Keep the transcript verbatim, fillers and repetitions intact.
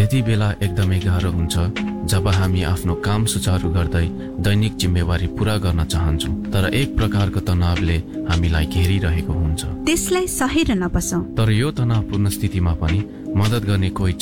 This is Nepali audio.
यति बेला एकदमै गाह्रो हुन्छ जब हामी आफ्नो काम सुचारू गर्दै दैनिक जिम्मेवारी पूरा गर्न चाहन्छौँ, तर एक प्रकारको तनावले हामीलाई घेरिरहेको हुन्छ। त्यसलाई सहेर नबसौं। तर यो तनावपूर्ण स्थितिमा पनि मद्दत गर्ने कोही